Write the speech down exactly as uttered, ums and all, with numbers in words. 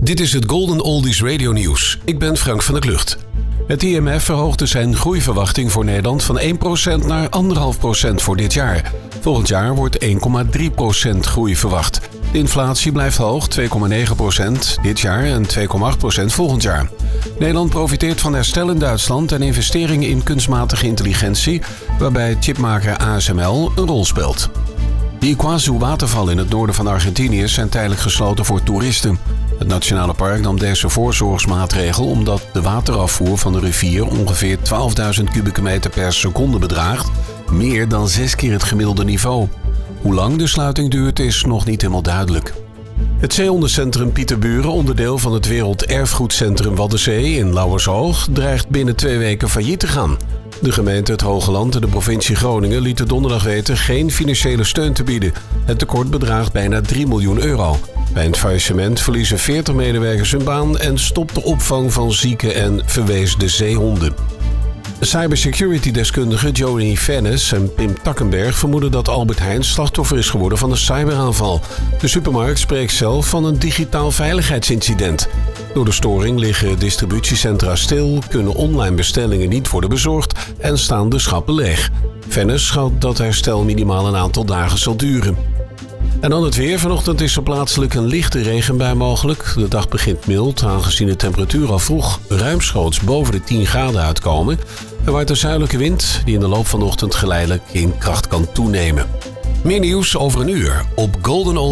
Dit is het Golden Oldies Radio Nieuws. Ik ben Frank van der Klucht. Het I M F verhoogde zijn groeiverwachting voor Nederland van één procent naar anderhalf procent voor dit jaar. Volgend jaar wordt één komma drie procent groei verwacht. De inflatie blijft hoog, twee komma negen procent dit jaar en twee komma acht procent volgend jaar. Nederland profiteert van herstel in Duitsland en investeringen in kunstmatige intelligentie, waarbij chipmaker A S M L een rol speelt. De Iguazu-watervallen in het noorden van Argentinië zijn tijdelijk gesloten voor toeristen. Het Nationale Park nam deze voorzorgsmaatregel omdat de waterafvoer van de rivier ongeveer twaalfduizend kubieke meter per seconde bedraagt, meer dan zes keer het gemiddelde niveau. Hoe lang de sluiting duurt is nog niet helemaal duidelijk. Het zeehondencentrum Pieterburen, onderdeel van het Werelderfgoedcentrum Waddenzee in Lauwersoog, dreigt binnen twee weken failliet te gaan. De gemeente Het Hogeland en de provincie Groningen lieten donderdag weten geen financiële steun te bieden. Het tekort bedraagt bijna drie miljoen euro. Bij het faillissement verliezen veertig medewerkers hun baan en stopt de opvang van zieke en verweesde zeehonden. Cybersecurity-deskundigen Joni Vennis en Pim Takkenberg vermoeden dat Albert Heijn slachtoffer is geworden van een cyberaanval. De supermarkt spreekt zelf van een digitaal veiligheidsincident. Door de storing liggen distributiecentra stil, kunnen online bestellingen niet worden bezorgd en staan de schappen leeg. Vennis schat dat herstel minimaal een aantal dagen zal duren. En dan het weer. Vanochtend is er plaatselijk een lichte regenbui mogelijk. De dag begint mild, aangezien de temperatuur al vroeg ruimschoots boven de tien graden uitkomen. Er waait een zuidelijke wind die in de loop van de ochtend geleidelijk in kracht kan toenemen. Meer nieuws over een uur op Golden Old.